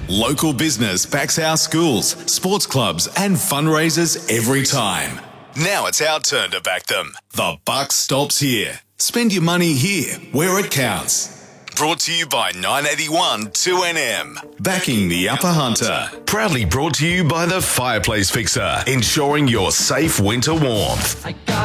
Local business backs our schools, sports clubs and fundraisers every time. Now it's our turn to back them. The buck stops here. Spend your money here, where it counts. Brought to you by 981 2NM. Backing the Upper Hunter. Proudly brought to you by the Fireplace Fixer, ensuring your safe winter warmth.